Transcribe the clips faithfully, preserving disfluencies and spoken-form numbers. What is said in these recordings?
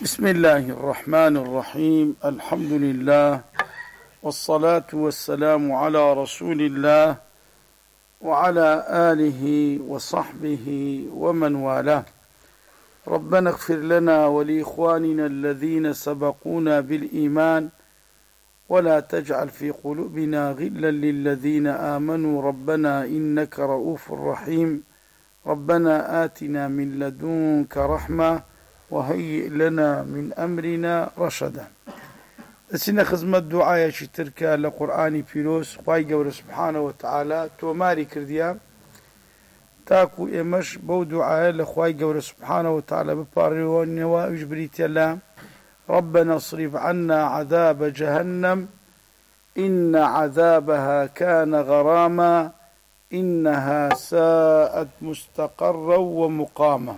بسم الله الرحمن الرحيم. الحمد لله والصلاة والسلام على رسول الله وعلى آله وصحبه ومن والاه. ربنا اغفر لنا ولإخواننا الذين سبقونا بالإيمان ولا تجعل في قلوبنا غلا للذين آمنوا ربنا إنك رؤوف رحيم. ربنا آتنا من لدنك رحمة وهيئ لنا من أمرنا رشدا. سنة خزمة دعاية شتركة لقرآن فيروس خواهي قول سبحانه وتعالى توماري كرديا تاكو إمش بو دعاية لخواهي قول سبحانه وتعالى بباريون وإجبريت الله. ربنا اصرف عنا عذاب جهنم إن عذابها كان غراما إنها ساءت مستقرا ومقاما.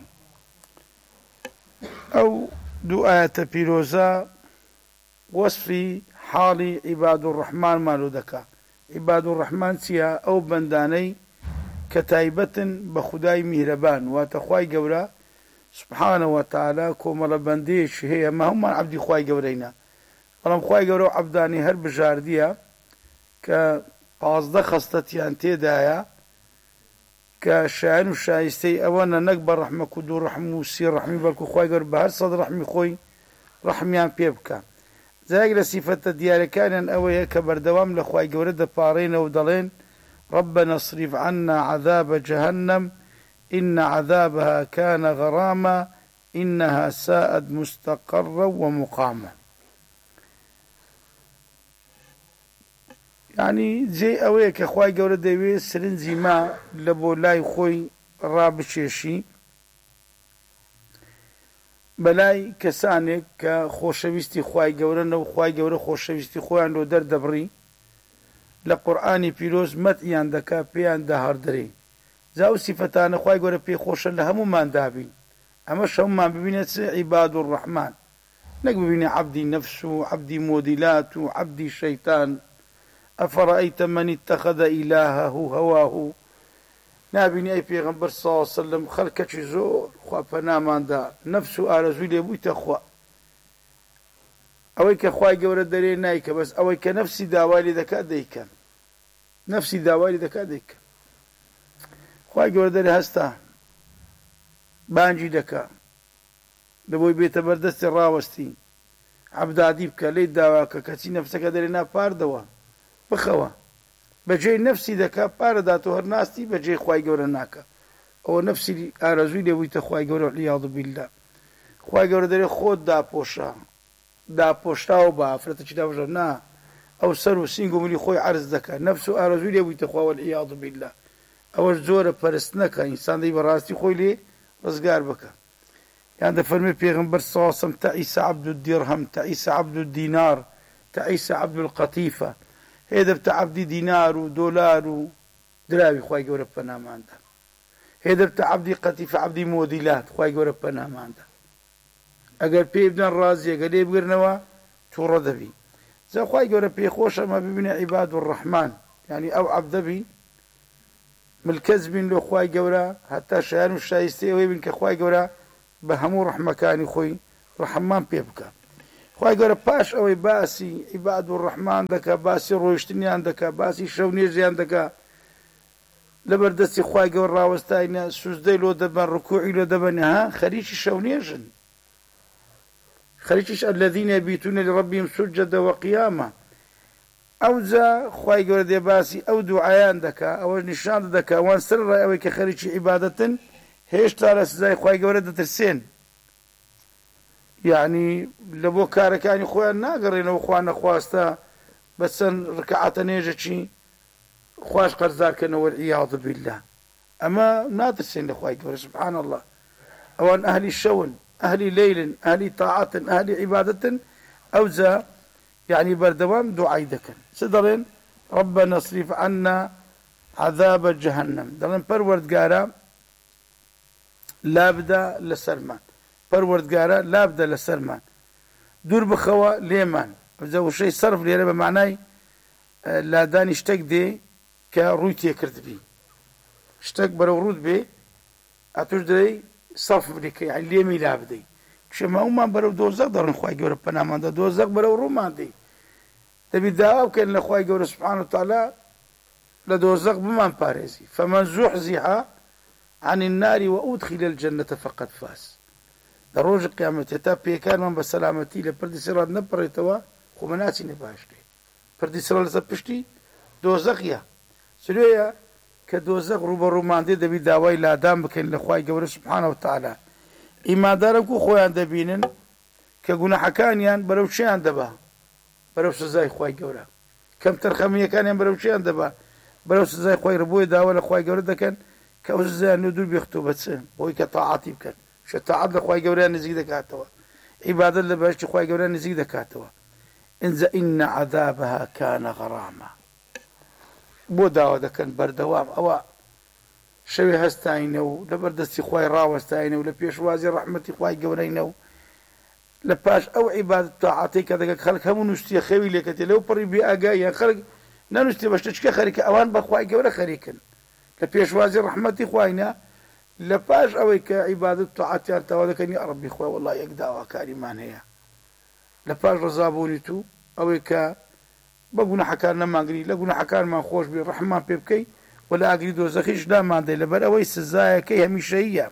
أو دعاية بيروزا وصفي حالي عباد الرحمن مالو دكا. عباد الرحمن سيا أو بنداني كتايبة بخداي مهربان واتخواي قولا سبحانه وتعالى كومل بنديش هي ما هم عبدي خواي قولينا ولم خواي قولو عبداني هر بجاردية كقاصدة خصتيان تيدايا كشان وشايستي أولا نكبر رحمة كدو رحمة وسير رحمة بالكو خواي قول بهر صد رحمة خوي رحميان بيبكا زاق لصفة ديالي كان أوي كبر دوام لخواي قول بارين ودلين ربنا اصرف عنا عذاب جهنم إن عذابها كان غراما إنها ساءت مستقرا ومقاما. يعني زي أويك أخواي قولة ديوي سرنزي ما لبو لاي خوي رابشيشي بلاي كسانك كخوشويستي خواي قولة نو خواي قولة خوشويستي خوي عنده در دبري لقرآني بيروز مت ياندكا بيان دهار دري زاو صفتان خواهي قوله بي خوشا لهمو ما اندابين اما شهم ما ببينت عباد الرحمن نك ببيني عبدي نفسه عبدي موديلاته عبدي شيطان أفرأيت من اتخذ إلهه هواه نابيني أي پیغمبر صلى الله عليه وسلم خلقك زور خواه فنامان دا نفسه آرزوي ليبوي تخواه اويك خواهي قوله داري نايك بس اويك نفسي داوالي ذكا ديكا نفسي داوالي ذكا ديكا خواهی گەورە هەستا بانجی دەکا دەبۆی بێتە بەردەستی ڕاوەستی عەبدادی بکە لێی داواکە کەچی نەفسەکە دەرێنا پاردەوە بخەوە بەجێی نەفسی دەکا پارەدات و هەر ناستی بەجێی خواهی گەورە ناکە ئەوە نەفسی ئارەزووی لێبوویتە خواهی گەورە والعیاذ بالله. خواهی گەورە دەرێ خۆت داپۆشە داپۆشتاوە بە ئافرەتەکی داپۆشە نا ئەو سەر و سینگ و ملی خۆی عەرز دەکا نەفس و ئارەزووی لێبوویتە خوا والعیاذ بالله. ئەوەش زۆرە پەرست نەکە ئینسان دەی بەڕاستی خۆی لێ ڕزگار بکە. یان دەفەرمێ پێغەمبەر صلی الله علیه وسلم تەعیسە عەبد الدیرهم تەعیسە عەبد الدینار تەعیسە عەبد القەتیفە هێ دەبتە عەبدی دینار و دۆلار و دراوی خوای گەورە پەناماندا هێ دەبتە عەبدی قەتیفە عەبدی مۆدیلات خوای گەورە پەناماندا ئەگەر پێی بدەن ڕازی ئەگەر لێ بگرنەوە تووڕە دەبی. جا خوای گەورە پێخۆشە ئەمە ببینە عیباد الرحمن یعنی ئەو عەبدە بی ملکەز بین لۆ خوای گەورە هەتا شایان و شایستەی ئەوەی بن کە خوای گەورە بە هەموو ڕەحمەکانی خۆی ڕەحمان پێ بکە. خوای گەورە پاش ئەوەی باسی عیباد الرحمن دەکا باسی ڕۆیشتنیان دەکا باسی شەو نێژیان دەکا لەبەردەستی خوای گەورە ڕاوەستاینە سوزدەی لۆ دەبەن ڕکوعی لۆ دەبەن ها خەریکی شەو نێژن خەریکیش الذین یبیتون لربهم سجدا وقیاما. ئەو جا خوای گەورە دێ باسی ئەو دوعایان دەکا ئەوەش نیشان دەکا وان سەر ڕای ئەوەی کە خەریکی عیبادەتن هێشتا لە سزای خوای گەورە دەترسێن یعنی لە بۆ کارەکانی خۆیان ناگەڕێنەوە خوا نەخواستە بە چەند ڕکعاتە نێژەکی خوش قەرزارکەنەوە والعیاذ بالله. ئەمە ناترسێن لە خوای گەورە سبحان الله. ئەوان ئەهلی شەون ئەهلی لەیلن ئەهلی تاعاتن ئەهلی عیبادەتن ئەو جا يعني بردوام دعاء دكن سدرين ربنا اصرف عنا عذاب جهنم دلن پرورد قارا لابدا لسرمان پرورد قارا لابدا لسرمان دور بخوا ليمان وزو شيء صرف لي بمعنى لا داني اشتك دي كرويتي كرد بي اشتك برورود بي اتوش دري صرف بك يعني ليمي لابدي شەماومان بەرەو دۆزەق دەڕن خوای گەورە پەناماندا دۆزەق بەرەو ڕوومان دێ دەبی داوا بکەین لە خوای گەورە سوبحانە وتەعالا لە دۆزەق بمان پارێزی فەمەن زوحزیح عن النار وأدخل الجنة فقد فاز لە ڕۆژی قیامەت تا پێکانمان بە سەلامەتی لە پردی سێڕات نەپەڕێتەوە خۆمە ناچینە باشتێ پردی سێڕات لەسەر پشتی دۆزەقیە سلوەیە کە دۆزەق ڕوبە ڕووماندێ دەبی داوای لادان بکەین لە خوای گەورە سوبحانە وتەعالا ئیماندارە کو خۆیان دەبینن کە گوناحەکانیان بەرەو چیان دەبا بەرەو سزای خوای گەورە کەم تەرخەمیەکانیان بەرەو چیان دەبا بەرەو سزای خوای ڕبۆی داوا لە خوای گەورە دەکەن کە ئەو سزایان لە دوور بێختۆ بەچن بۆی کە تاعاتی بکەن شە تاعات لە خوای گەورەیان نزیک دەکاتەوە عیبادەت لە بەهەشتی خوای گەورە نزیک دەکاتەوە ئینجا ئین عەذابها کان غەراما بۆ داوا دەکەن بەردەوام ئەوە شەوی هەستاینە و لەبەردەستی خوای ڕاوەستاینە و لە پێشوازی ڕەحمەتی خوای گەورەینە و لە پاش ئەو عیبادەت تاعاتی کە دەکەن خەڵک هەموو نووسیە خەوی لێکەتێ لەو پڕی بێ ئاگاییان خەڵک نەنووسێ بە شتێکە خەریکە ئەوان بە خوای گەورە خەریکن لە پێشوازی ڕەحمەتی خواینا لە پاش ئەوەی کە عیبادەت تاعاتیان تەوا دەکەن یا ڕەبی خوای وەڵڵا یەک داواکاریمان هەیە لە پاش ڕەزابوونی تو ئەوەی کە بە گوناحەکان نەمانگری لە گوناحەکانمان خۆش بێ ڕەحمان پێ بکەی و لە ئاگری دۆزەخیش داماندەی لەبەر ئەوەی سزایەکەی هەمیشەییە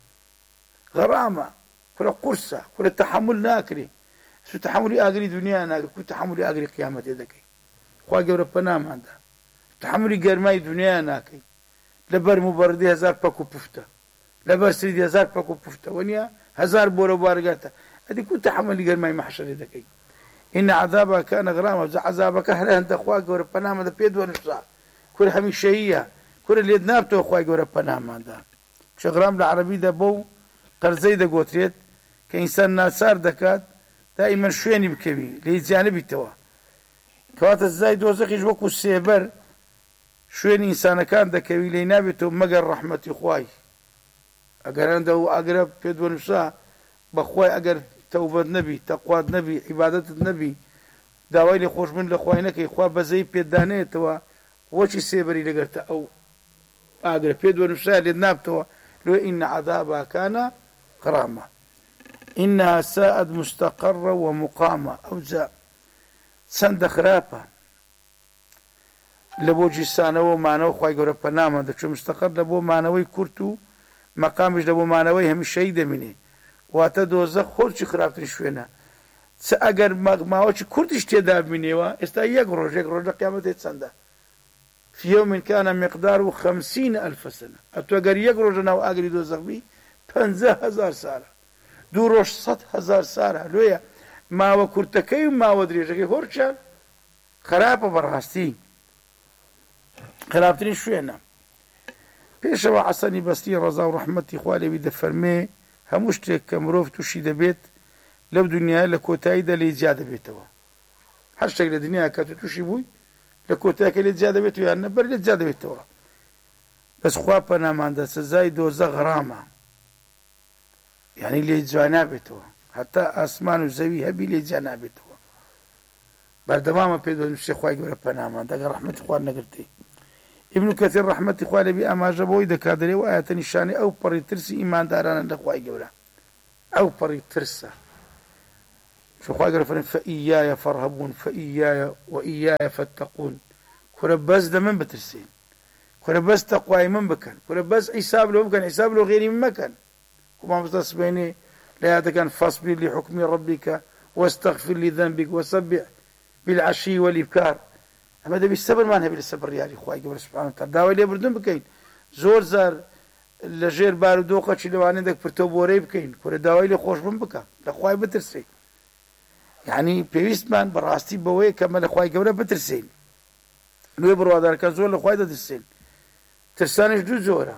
غەرامە کورە قورسە کورە تەحەمل ناکرێ سو تەحەملی ئاگری دنیا ناکرێ کو تەحەملی ئاگری قیامەتێ دەکەی خوای گەورە پەناماندا تەحەملی گەرمای دنیا ناکەی لەبەر موبەردی هەزار پەک و پوفتە لەبەر سریدی هەزار پەک و پوفتە وەنیە هەزار بۆرە بوارگاتە ئەدی کو تەحەملی گەرمای مەحشەرێ دەکەی إن عذابها كان غراما عذابك هلا أنت أخوك ورا بنام هذا بيد ونشرع كل هميشية كل اللي دنابته أخوك ورا بنام هذا شغرام العربي ده بو قرزي ده قوتريت كإنسان ناسار دكات دائما شويني بكبي ليه جانبي توا كوات الزايد وزخيش وكو السيبر شوين إنسان كان دكبي ليه نابته مقر رحمة إخواي أقر عنده أقرب بيد ونشرع بأخواي أقر توبة النبي تقوى النبي عبادة النبي داوای خوش من لخوای نەکەی خوا بەزەی پێدانێتەوە وەچی سێبەری لەگەرتە ئەو ئاگرە پێ دووەنووسا لێت نابتەوە لۆ ئین عەذابها کان غراما ئینها ساءت مستقرا ومقاما ئەوجا چەندە خراپە لە بۆ جیسانەوە مانەوە خوای گەورە پەنامان دەچێت مستەقەر لە بۆ مانەوەی کورت و مەقامیش لە بۆ مانەوەی هەمیشەیی دەمێنێ واتە دۆزەخ خۆرچی خراپترین شوێنە چ ئەگەر ماوەچی کوردیش تێدا ببینێەوە ئێستا یەک ڕۆژ یەک ڕۆژ لە قیامەتێ چەندە في يوم كان مقداره خمسين ألف سنة أتوقع يقرج ناو أجري دو زغبي پنځه هزار سارة دو روش صد هزار سارة لويا ما وكرتكي ما ودريجكي هورشان خرابة برهستي خرابترين شوينا پێشەوە حەسەنی بەسری ڕەزا و ڕەحمەتی خوا لێوی دەفەرمێ هەموو شتێک کە مرۆڤ تووشی دەبێت لەو دنیای لە کۆتاییدا لێ جیا دەبێتەوە هەر شتێک لە دنیا کە تو تووشی بووی لە کۆتاییەکە لێ جیا دەبێت و یان نەبەر لێ جیا دەبێتەوە بەس خوا پەناماندە سزای دۆزەخ غەرامە یعنی لێ جیا نابێتەوە هەتا ئاسمان و زەوی هەبی لێ جیا نابێتەوە بەردەوامە پێ دەنووسێ خوای گەورە پەناماندە ئەگەر ڕەحمەتی خوا نەگرتی ابن كثير رحمة الله عليه أما جابوي دكادري وآية نشاني أو بري ترسي إيمان داران لخواي جورا أو بري ترسا شو خواي جورا فإياي فارهبون فإياي وإياي فاتقون كرباز ده من بترسين كرباز تقواي من بكن كرباز حساب له بكن حساب له غيري من مكان وما بتص بيني لا كان فاصبر لحكم ربك واستغفر لذنبك وسبح بالعشي والإبكار ئەمە دەبی سەبرمان هەبێت لە سەبر یاری خوای گەورە سوبحانە وتەعالا داوای لێبوردن بکەین زۆر زار لە ژێر بار و دۆخەچی لەوانەیە دەکپرتەوە بۆرەی بکەین کورە داوای لێ خۆشببوون بکە لە خوای بترسین یعنی پێویستمان بەڕاستی بەوەیە کە ئەمە لە خوای گەورە بترسین نوێ بڕوادارەکان زۆر لە خوای دەترسین ترسانش دوو زۆرە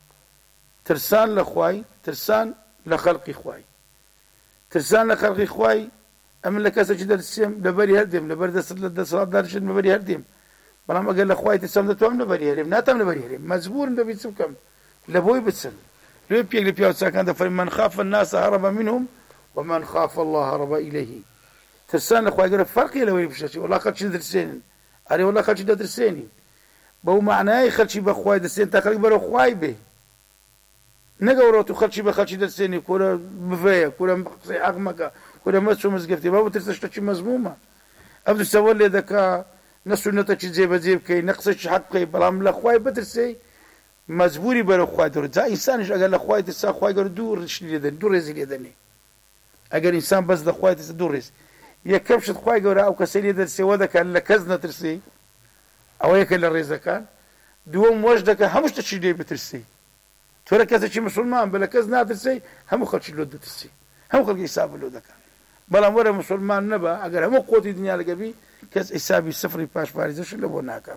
ترسان لە خوای ترسان لە خەڵقی خوای ترسان لە خەڵقی خوای ئەمن لە کەسێکی دەرسێم لەبەری هەردێم لەبەر دەست لە دەسەڵاتدارشن لەبەری هەردێم بەڵام ئەگەر لە خوای ترسم دەتوانم لەبەری هەرێم ناتام لەبەری هەرێم مەجبورم دەبێت چ بکەم لە بۆی بچم لێ پێک لە پیاوچاکان دەفەرمێ من خاف الناس هرب منهم ومن خاف الله هرب إليه ترسان لە خوای گەورە فەرقی لەوەی بشەچی وەڵا خەڵکی دەترسێنن ئەرێ وەڵا خەڵکی دەترسێنین بەو معنای خەڵکی بە خوای دەترسێن تا خەڵک بەرەو خوای بێ نەگەورە و خەڵکی بە خەڵکی دەرسێنی کورە بڤەیە کورە قسەی حەق مەکە کورە مەچ و مزگەفتی با بترسە شتێکی مەزمومە ئەو سەوە لێ دەکا نە سونەتێکی جێبەجێ بکەی نە قسەی حەق بکەی بەڵام لە خوای بترسەی مەجبوری بەرەو خوای دەڕۆی جا ئینسانیش ئەگەر لە خوای ترسا خوای گەورە دوو ڕشتی لێ دەنێ دوو ڕێزی لێ دەنێ ئەگەر ئینسان بەس لە خوای ترسە دوو ڕێز یەکەم شت خوای گەورە ئەو کەسەی لێ دەرسێوە دەکات لە کەس نەترسی ئەوە یەکە لە ڕێزەکان دووەم وەش دەکە هەموو شتێکی لێ بترسی تۆ لە کەسێکی مسلمان بە لە کەس ناترسی هەموو خەڵکی لۆ دەترسی هەموو خەڵکی حیساب لۆ دەکات بەڵام وەرە مسلمان نەبە ئەگەر هەموو قۆتی دنیا لەگەبی کەس حیسابی سفری پاشپارێزەش لە بۆ ناکات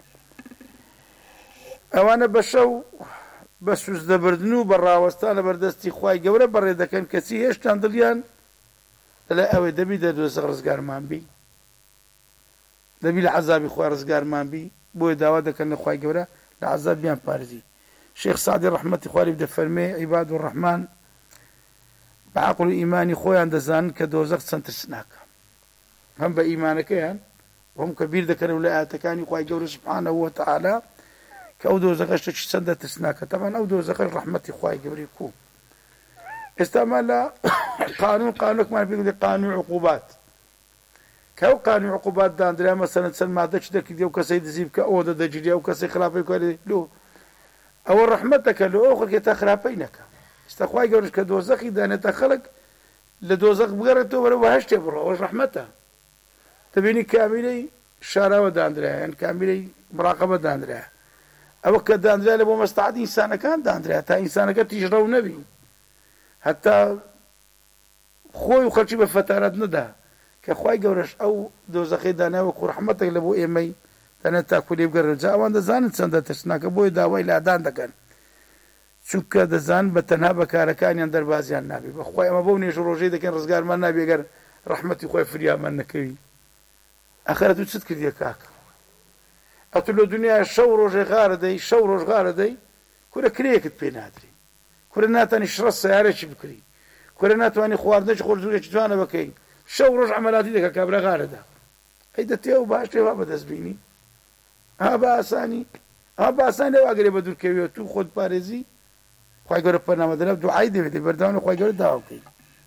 ئەوانە بە شەو بە سوزدەبردن و بە ڕاوەستان لە بەردەستی خوای گەورە بەڕێ دەکەن کەچی هێشتان دڵیان لە ئەوەی دەبی دەدۆزەق ڕزگارمان بی دەبی لە عەزابی خوا ڕزگارمان بی بۆیە داوا دەکەن لە خوای گەورە لە عەزابیان پارێزی شێخ سعدی ڕەحمەتی خوای لێ دەفەرمێ عیباد الرەحمان بە عەقڵ و ئیمانی خۆیان دەزانن کە دۆزەق چەند ترسناکە هەم بە ئیمانەکەیان وهم کە بیر دەکەنەوە لە ئاەتەکانی خوای گەورە سوبحانەهو وتەعالا کە ئەو دۆزەقە شتێکی چەندە ترسناکە تەمان ئەو دۆزەقەش ڕەحمەتی خوای گەورەی کوو ئێستامان لە قانون قانونێکمان پێ دەڵێ قانون عقوبات کە ئەو قانون عقوبات دانرا مەسەلەن چەند مادەی دەکردی ئەو کەسەی دزی بکە ئەوە دەدەگیری ئەو کەسەی خراپەی کاری لۆ ئەوە ڕەحمەتەکە لە ئەو خەڵکێ تا خراپەی نەکە ئێستا خوای گەورەش کە دۆزەقی دانێتە خەڵک لە دۆزەق بگەڕێتەوە بەرەو بەهەشتێ بڕۆ ئەوەش ڕەحمەتە دەبینی کامیلەی شاراوە دانرایە یان کامیلەی مراقەبە دانرایە ئەوە کە دانرا لە بۆ مەستەعەدی ئینسانەکان دانرایە تا ئینسانەکە تیژڕەو نەبی هەتا خۆی و خەڵکی بە فەتارەت نەدا کە خوای گەورەش ئەو دۆزەقەی داناوە وەکو ڕەحمەتێک لە بۆ ئێمەی تەنێت تاکو لێ بگەڕێت جا ئەوان دەزانن چەندە ترسناکە بۆیە داوای لادان دەکەن چونکە دەزانن بە تەنها بەکارەکانیان دەربازیان نابێ بەخوای ئەمە بەو نێژ و ڕۆژەی دەکەن ڕزگارمان نابێ گەر ڕەحمەتی خۆی فریامان نەکەوی ئەخەرەت و چت کردیە کاکە ئەتو لە دنیا شەو ڕۆژێ غارە دەی شەو ڕۆژ غارە دەی کورە کرێیەکت پێ نادری کورە ناتانی شڕە سیارێکی بکری کورە ناتوانانی خواردنەی خۆرزوورێکی جوانە بکەی شەو ڕۆژ عەمەلاتی دەکە کابرا غارەدا ئەی دەتێ و باش تێوا بەدەستبینی ئا بە ئاسانی ئا بە ئاسانی لەو ئەگەرێ بە دوورکەویەوە تو خۆت پارێزی خوای گەورە پەنامەدەرە دوعای دەوێت بەردەوام خوای گەورە داوا بکەی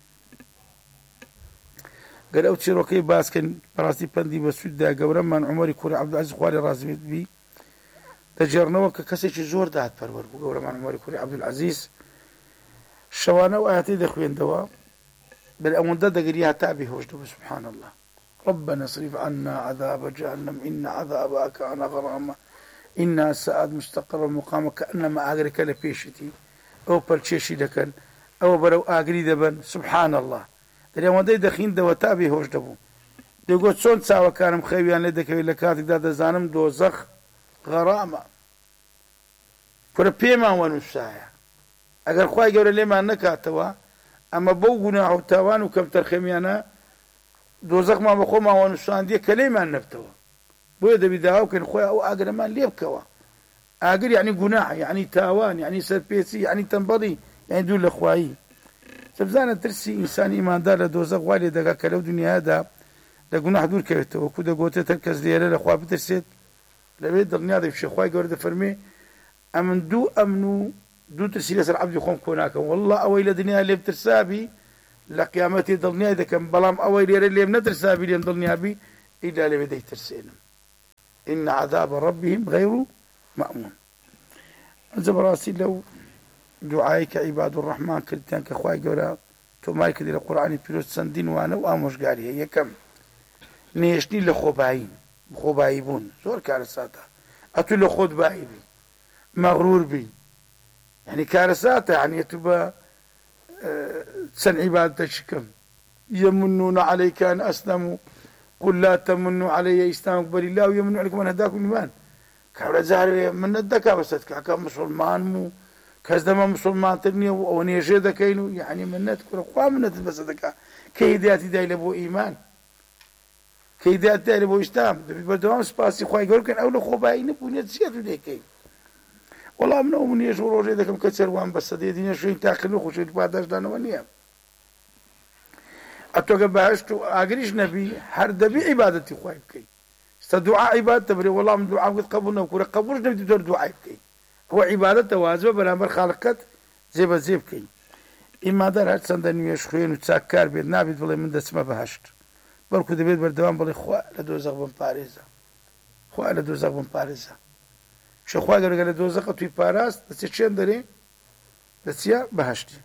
گەر ئەو چیرۆکەی باسکەن بەڕاستی پەندی بە سووددا گەورەمان عومەری کوڕی عەبدولعەزیز خوای لێ ڕازی بێت دەجێڕنەوە کە کەسێکی زۆر داهات پەروەر بوو گەورەمان عومەری کوڕی عەبدولعەزیز شەوانە و ئاەتی دەخوێندەوە بەر ئەوەندە دەگەری هەتا بێهۆش دەبوو سبحان الله ربنا اصرف عنا عذاب جهنم إن عذابها كان غراما إنها ساءت مستقرا مقاما كأنما ئاگرەکە لە پێشتی ئەو پەرچێشی دەکەن ئەوە بەرەو ئاگری دەبن سبحان الله دەرێوەندەی دەخیندەوە تا بێهۆش دەبوو دەیگوت چۆن چاوەکانم خەویان لێ دەکەوێت لە کاتێکدا دەزانم دۆزەخ غەرامە کورە پێمان وەنووسایە ئەگەر خوای گەورە لێمان نەکاتەوە ئەمە بەو گوناح و تاوان و کەم تەرخەمیانە دۆزەخمان بە خۆمان وەنووساندیە کە لێمان نەبتەوە بۆیە دەبی داوا بکەین خۆی ئەو ئاگرەمان لێ بکەوە ئاگر یعنی گوناح یعنی تاوان یعنی سەرپێچی یعنی تەنبەڵی یعنی دوور لە خوایی سبزانە ترسی ئینسانی ئیماندار لە دۆزەخ وا لێ دەگا کە لەو دنیادا لە گوناح دوور کەوێتەوە وەکو دەگوتێت هەر کەس لێرە لە خوا بترسێت لەوێ دڵنیا دەبشێ خوای گەورە دەفەرمێ ئەمن دوو ئەمن و دوو ترسی لەسەر عەبدی خۆم کۆ ناکەم وەڵڵا ئەوەی لە دنیا لێم ترسابی لە قیامەتی دڵنیای دەکەم بەڵام ئەوەی لێرە لێم نەترسابی لێم دڵنیابی ئیدا لەوێ دەیترسێنم إن عذاب ربهم غير مأمون ئەجە بەڕاستی لەو دوعای کە عیباد الرەحمان کردیان کە خوای گەورە تۆمای کردی لە قورئانی پیرۆز چەندین وانە و ئامۆژگاری هەیە یەکەم نێشتنی لە خۆبایی خۆبایی بوون زۆر کارەساتە ئەتوو لە خۆت بایی بی مەغرور بی يعني كارثات يعني تبقى سن عبادتك كم يمنون عليك أن أسلموا قل لا تمنوا علي إسلامك بل الله يمن عليكم أن هداكم الإيمان كابلا زهر من الدكا بس كا مسلمان مو كازدما مسلمان تبني ونيجي دكينو يعني منت كل أخوة منت بس دكا كيدات داي لبو إيمان كيدات داي لبو إسلام بدوام سباسي خواهي يقول كان أول أخوة باين بنيت زيادة ديكي والله منو من يشور روجي دكم كسر وان بس دي دنيا شوي تاكلو خوش بعدش دانو ونيا أتوقع بهشتو أجريش نبي هر دبي عبادتي خواهي بكي استدعاء عبادة تبري والله من دعاء قد قبولنا وكورا قبولش نبي تدور دعاء بكي هو عبادة واجبة برامبر خالقت جێبەجێ بکەین ئیمادار هەر چەندە نوێش خوێن و چاککار بێت نابێت بڵێ من دەچمە بەهەشت بەڵکو دەبێت بەردەوام بڵێ خوا لە دۆزەق بم پارێزە خوا لە دۆزەق بم پارێزە شەخوا گەورەگە لە دۆزەقە توی پاراست دەچێت چێن دەرێ دەچیە بەهەشتی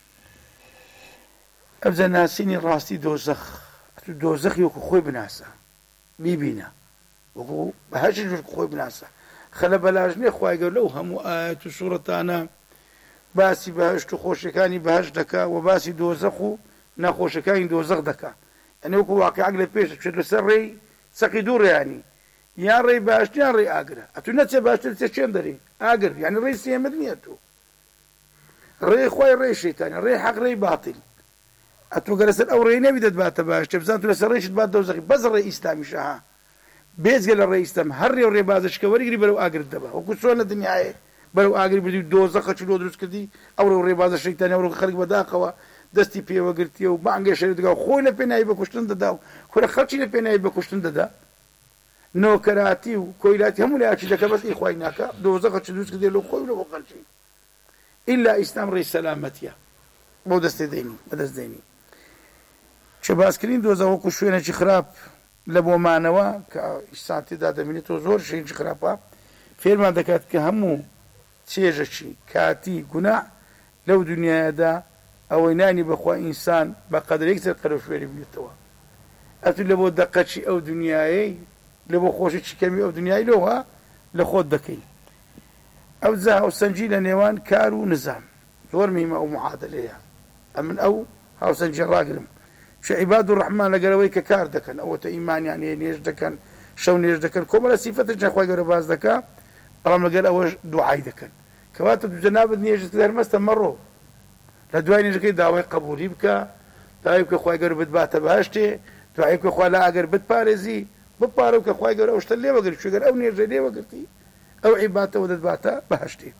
ئەبجە ناسینی ڕاستی دۆزەخ دۆزەخی وەکو خۆی بناسە بیبینە وەکو بەهەشتی وەکو خۆی بناسە خەلە بەلاژنێ خوای گەورە لەو هەموو ئایەت و سوورەتانە باسی بەهەشت و خۆشیەکانی بەهەشت دەکا و باسی دۆزەخ و ناخۆشەکانی دۆزەخ دەکا ئەنێ وەکو واقعیان لە پێش بچێت لەسەر ڕێی سەقی دوو ڕێیانی یان ڕێی باشتر یان ڕێی ئاگرە ئەتو نەچێ باشتر چێ چێن دەری ئاگر یعنی ڕێی سێمت نییە تو ڕێی خۆی ڕێی شەیتانی ڕێی حەق ڕێی باتیل ئەتو گە لەسەر ئەو ڕێی نەبی دەتباتە باشتر بزان تو لەسەر ڕێیشت بات دۆزەخی بەس ڕێی ئیسلامیشە ها بێزگە لە ڕێی ئیسلام هەر ڕێ و ڕێ بازشکە وەرگری بەرەو ئاگرت دەبا وەکو چۆن لە دنیاە بەرەو ئاگری بردی دۆزەخە چلۆ دروست کردی ئەو ڕێ و ڕێ بازە شەیتانی ئەو خەڵک بەداخەوە دەستی پێوەگرتیە و بانگێ شەری دەگا خۆی لە پێناوی بەکوشتن دەدا و خۆ لە خەڵکی لە پێناوی بەکوشتن دەدا نۆکەراتی و کۆیلاتی هەموو لایەکی دەکە بەس ئیخوای ناکە دۆزەخە چ دروست کردی لە خۆی لە بۆ خەڵکی ئیلا ئیسلام ڕێی سەلامەتیە بۆ دەستێ دەینی بەدەست دەینی چه باسکردین دۆزەخ وەکو شوێنێکی خراپ لە بۆمانەوە کە ئیسانتیدا دەبینێتەوە زۆر شێنی خراپە فێرمان دەکات کە هەموو چێژەکی کاتی گوناح لەو دنیادا ئەوەی نانی بەخوا ئینسان بە قەدرێک سەر قەرە فێری بێتەوە ئەتو لە بۆ دەقەچی ئەو دنیایەی لە بۆ خۆشی کەمی ئەو دنیای لەوە لە خۆت دەکەی ئەو جا هاوسەنجی لە نێوان کار و نزام زۆر میمە ئەو معادلەیە ئەمن ئەو هاوسەنجی ڕاگرم شە عیباد و ڕەحمان لەگەرەوەی کە کار دەکەن ئەوەتە ئیمانیان هەیە نێژ دەکەن شەو نێژ دەکەن کۆمەڵە سیفەتێک نەخوای گەورە باز دەکا بەڵام لەگەر ئەوەش دوعای دەکەن کەواتە تو جەنابەت نێژت دەرمەستە مەڕۆ لە دوای نێژەکەی داوای قبولی بکە داوای بکە خوای گەورە بتباتە بەهەشتێ دوای بکە خوا لە ئەگەر بتپارێزی بپارە و کە خوای گەورە ئەو شتە لێوەگرت چووگەر ئەو نێژە لێوەگرتی ئەو عیباتەوە دەتباتە بەهەشتێ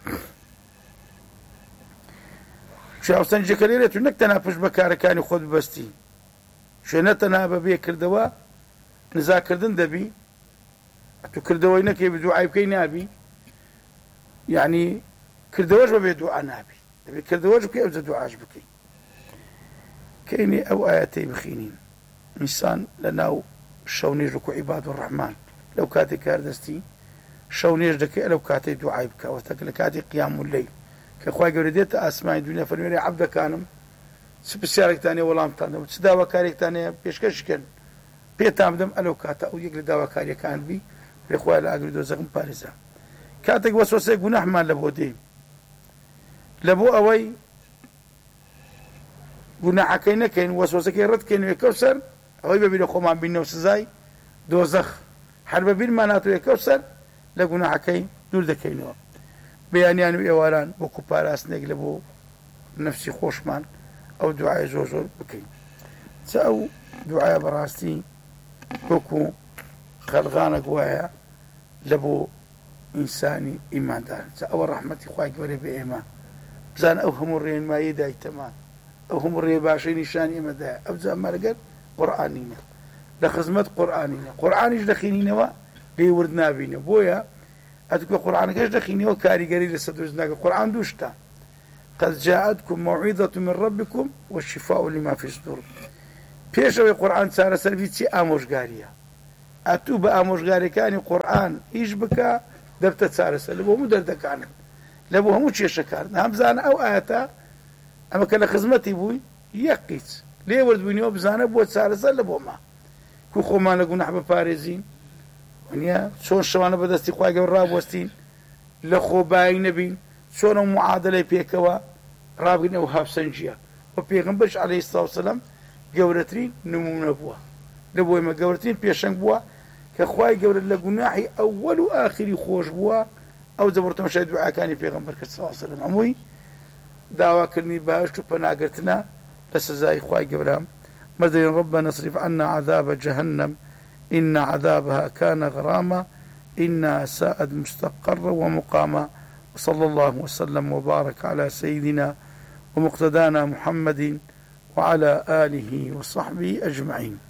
هاوسەنجەکە لێرە تو نەک تەنها پشت بە کارەکانی خۆت ببەستی شوێنە تەنها بەبێ کردەوە نزاکردن دەبی تو کردەوەی نەکەی دوعای بکەی نابی یعنی کردەوەش بەبێ دوعا نابی دەبێت کردەوەش بکەی ئەوجە دوعاش بکەی کەینێ ئەو ئایەتەی بخینین ئینسان لە ناو شەو نێژ وەکو عیباد و ڕەحمان لەو کاتێک کاردەستی شەو نێژ دەکەی لەو کاتەی دوعای بکەوەتە لە کاتی قیام اللەیل کە خوای گەورە دێتە ئاسمانی دنیا فەرمێنێ عەبدەکانم چ پرسیارێکتان هەیە وەڵامتان دەم چ داواکارێکتان هەیە پێشکەشکەن پێتان بدەم ئەلەو کاتە ئەو یەک لە داواکاریەکان بی بێ خوای لە ئاگری دۆزەخم پارێزە کاتێک وەسوەسەی گوناحمان لە بۆ دێ لە بۆ ئەوەی گوناحەکەی نەکەین وەسوەسەکەی ڕەتکەین کەوسەر ئەوەی بەبیرە خۆمان بینەوە سزای دۆزەخ هەر بەبیرمان هاتووە کەوسەر لە گوناحەکەی دوور دەکەینەوە بەیانیان و ئێواران وەکو پاراستنێک لە بۆ نەفسی خۆشمان ئەو دوعای زۆر زۆر بکەین چ ئەو دوعایە بەڕاستی وەکو خەلغانە گوایە لە بۆ ئینسانی ئیماندار چ ئەوە ڕەحمەتی خوای گەورە بە ئێمە بزان ئەو هەموو ڕێنمایی دایتەمان ئەو هەموو ڕێ باشەی نیشانی ئێمەدایە ئەو جامەرەگەر قورئانینە لە خزمەت قورئانینە قورئانیش دەخینینەوە لێی ورد نابینە بۆیە ئەتوکە قورئانەکەش دەخینەوە کاریگەری لەسەر دروست ناکە قورئان دوو شتە قد جاءتكم موعظة من ربكم والشفاء لما في الصدور پێشەوەی قورئان چارەسەری چی ئامۆژگاریە ئەتوو بە ئامۆژگاریەکانی قورئان ئیش بکە دەبتە چارەسەر لە بۆ هەموو دەردەکانت لە بۆ هەموو کێشەکانت هەمزانە ئەو ئاەتە ئەمە کە لە خزمەتی بووی یەک قیچ لێ وەردبووینەوە بزانە بۆ چارەسەر لە بۆ ما کو خۆمان لە گوناح بپارێزین وانە چۆن شەوانە بەدەستی خوای گەورە ڕابوەستین لە خۆبایی نەبین چۆن ئەو معادلەی پێکەوە ڕابگرن ئەو هاوسەنجیە و پێغەمبەرش عەلەیهی سڵاو وسەلام گەورەترین نمونە بووە لە بۆ ئێمە گەورەترین پێشەنگ بووە کە خوای گەورە لە گوناحی ئەوەل و ئاخری خۆش بووە ئەو جەبڕتەمەشای دوعاکانی پێغەمبەر کە سڵاو وسەلام هەمووی داواکردنی بەهەشت و پەناگرتنە لە سزای خوای گەورە مەدەین ربنا اصرف عنا عذاب جهنم إن عذابها كان غراما إنها ساءت مستقرا ومقاما وصلى الله وسلم وبارك على سيدنا ومقتدانا محمد وعلى آله وصحبه أجمعين.